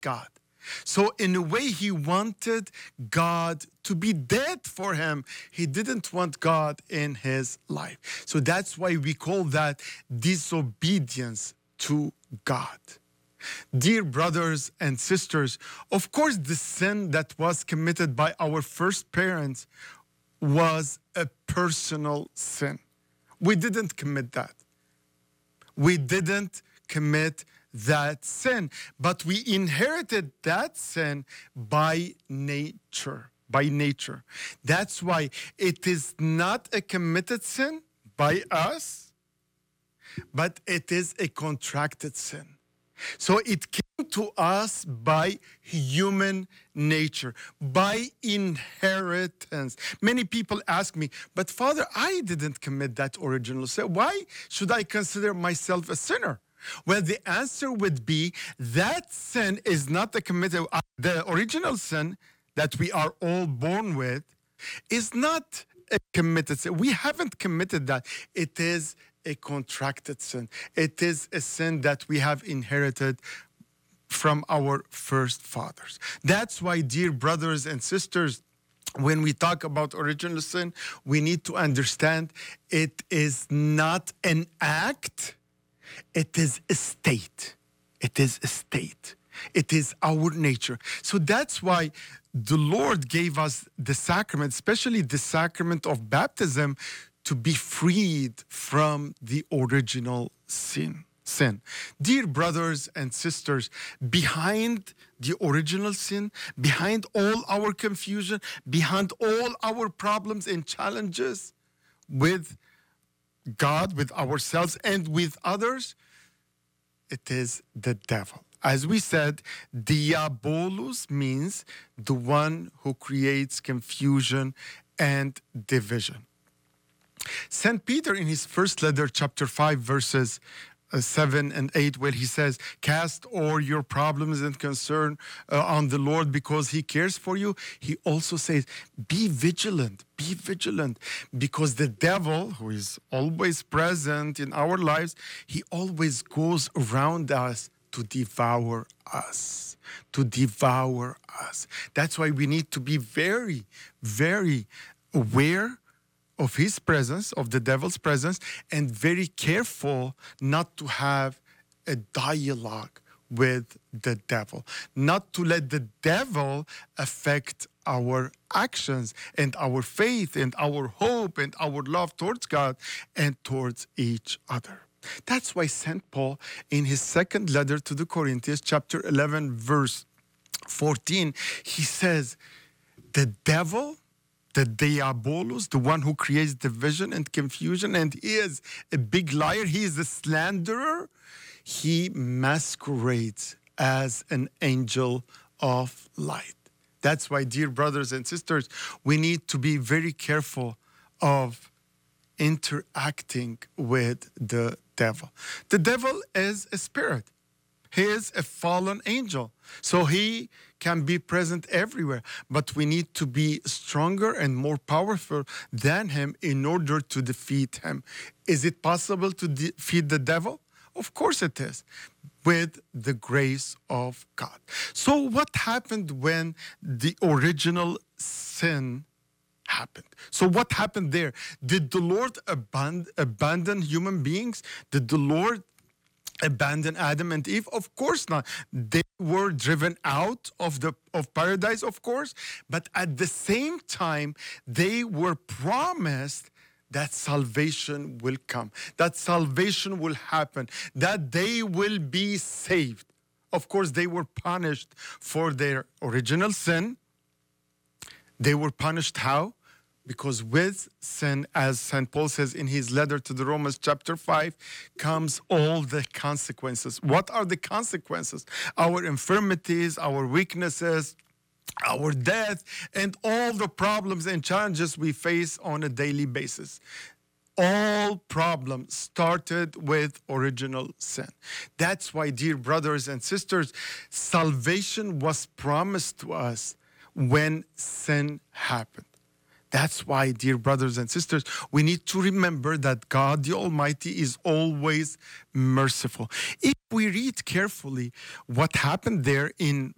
God. So in a way, he wanted God to be dead for him. He didn't want God in his life. So that's why we call that disobedience to God. Dear brothers and sisters, of course, the sin that was committed by our first parents was a personal sin. We didn't commit that. We didn't commit that sin, but we inherited that sin by nature. By nature. That's why it is not a committed sin by us, but it is a contracted sin. So it came to us by human nature, by inheritance. Many people ask me, but Father, I didn't commit that original sin. Why should I consider myself a sinner? Well, the answer would be that sin is not the original sin that we are all born with is not a committed sin. We haven't committed that. It is a contracted sin. It is a sin that we have inherited from our first fathers. That's why, dear brothers and sisters, when we talk about original sin, we need to understand it is not an act, it is a state. It is a state. It is our nature. So that's why the Lord gave us the sacrament, especially the sacrament of baptism, to be freed from the original sin. Dear brothers and sisters, behind the original sin, behind all our confusion, behind all our problems and challenges with God, with ourselves, and with others, it is the devil. As we said, diabolos means the one who creates confusion and division. St. Peter, in his first letter, chapter 5, verses 7 and 8, where he says, cast all your problems and concern on the Lord because he cares for you. He also says, be vigilant, because the devil, who is always present in our lives, he always goes around us to devour us, That's why we need to be very, very aware of his presence, of the devil's presence, and very careful not to have a dialogue with the devil, not to let the devil affect our actions and our faith and our hope and our love towards God and towards each other. That's why St. Paul, in his second letter to the Corinthians, chapter 11, verse 14, he says, the devil, the diabolos, the one who creates division and confusion, and he is a big liar, he is a slanderer, he masquerades as an angel of light. That's why, dear brothers and sisters, we need to be very careful of interacting with the devil. The devil is a spirit. He is a fallen angel. So he can be present everywhere. But we need to be stronger and more powerful than him in order to defeat him. Is it possible to defeat the devil? Of course it is, with the grace of God. So what happened when the original sin happened? So what happened there? Did the Lord abandon human beings? Did the Lord abandon Adam and Eve? Of course not. They were driven out of paradise, of course, but at the same time, they were promised that salvation will come, that salvation will happen, that they will be saved. Of course, they were punished for their original sin. They were punished how? Because with sin, as St. Paul says in his letter to the Romans chapter 5, comes all the consequences. What are the consequences? Our infirmities, our weaknesses, our death, and all the problems and challenges we face on a daily basis. All problems started with original sin. That's why, dear brothers and sisters, salvation was promised to us when sin happened. That's why, dear brothers and sisters, we need to remember that God the Almighty is always merciful. If we read carefully what happened there in